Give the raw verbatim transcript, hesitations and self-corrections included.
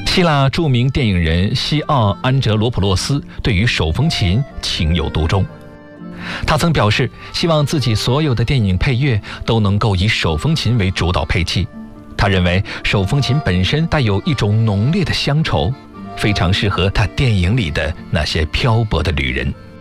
希腊著名电影人西奥·安哲罗普洛斯对于手风琴情有独钟，他曾表示希望自己所有的电影配乐都能够以手风琴为主导配器。他认为手风琴本身带有一种浓烈的乡愁，非常适合他电影里的那些漂泊的旅人。